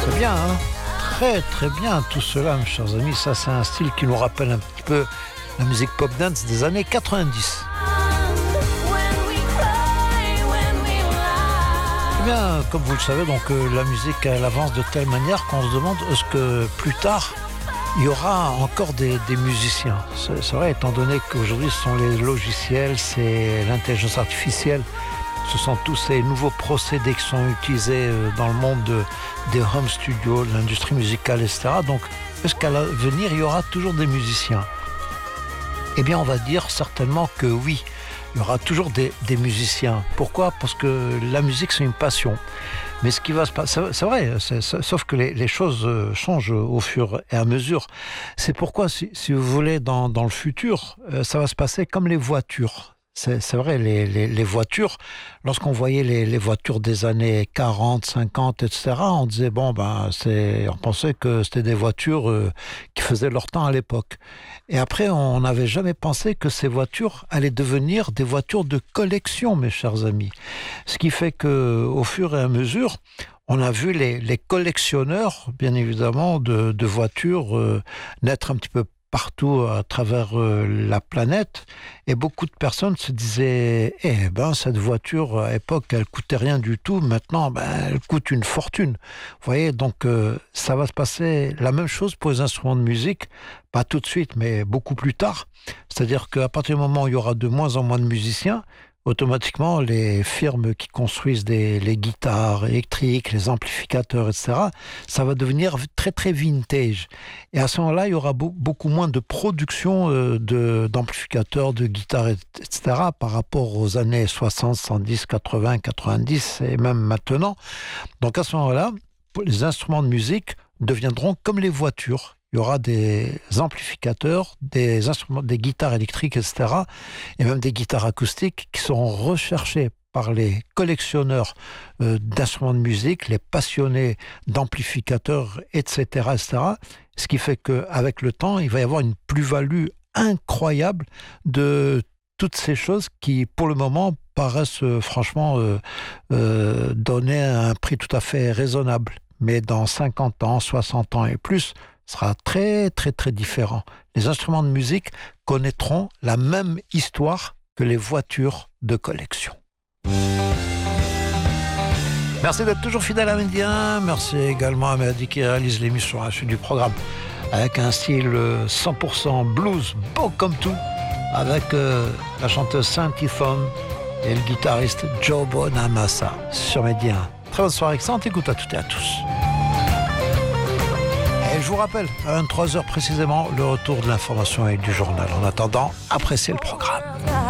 C'est bien, hein? Très très bien tout cela, mes chers amis. Ça, c'est un style qui nous rappelle un petit peu la musique pop dance des années 90. Eh bien, comme vous le savez, donc la musique elle avance de telle manière qu'on se demande est-ce que plus tard il y aura encore des musiciens. C'est vrai, étant donné qu'aujourd'hui ce sont les logiciels, c'est l'intelligence artificielle. Ce sont tous ces nouveaux procédés qui sont utilisés dans le monde des home studios, de l'industrie musicale, etc. Donc, est-ce qu'à l'avenir, il y aura toujours des musiciens? Eh bien, on va dire certainement que oui. Il y aura toujours des musiciens. Pourquoi? Parce que la musique, c'est une passion. Mais ce qui va se passer, c'est vrai, sauf que les choses changent au fur et à mesure. C'est pourquoi, si vous voulez, dans le futur, ça va se passer comme les voitures. C'est vrai, les voitures, lorsqu'on voyait les voitures des années 40, 50, etc., on disait, on pensait que c'était des voitures qui faisaient leur temps à l'époque. Et après, on n'avait jamais pensé que ces voitures allaient devenir des voitures de collection, mes chers amis. Ce qui fait qu'au fur et à mesure, on a vu les collectionneurs, bien évidemment, de voitures naître un petit peu partout à travers la planète, et beaucoup de personnes se disaient cette voiture à l'époque elle coûtait rien du tout, maintenant elle coûte une fortune. Vous voyez, donc ça va se passer la même chose pour les instruments de musique, pas tout de suite mais beaucoup plus tard, c'est-à-dire qu'à partir du moment où il y aura de moins en moins de musiciens, automatiquement, les firmes qui construisent les guitares électriques, les amplificateurs, etc., ça va devenir très, très vintage. Et à ce moment-là, il y aura beaucoup moins de production d'amplificateurs, de guitares, etc., par rapport aux années 60, 110, 80, 90, et même maintenant. Donc à ce moment-là, les instruments de musique deviendront comme les voitures. Il y aura des amplificateurs, des instruments, des guitares électriques, etc., et même des guitares acoustiques qui seront recherchées par les collectionneurs d'instruments de musique, les passionnés d'amplificateurs, etc., etc. Ce qui fait qu'avec le temps, il va y avoir une plus-value incroyable de toutes ces choses qui, pour le moment, paraissent franchement donner un prix tout à fait raisonnable. Mais dans 50 ans, 60 ans et plus, sera très très très différent. Les instruments de musique connaîtront la même histoire que les voitures de collection. Merci d'être toujours fidèle à Médien. Merci également à Mehdi qui réalise l'émission à la suite du programme avec un style 100% blues, beau comme tout, avec la chanteuse Cynthia Thom et le guitariste Joe Bonamassa sur Médien. Très bonne soirée, excellente écoute à toutes et à tous. Et je vous rappelle, à 23h précisément, le retour de l'information et du journal. En attendant, appréciez le programme.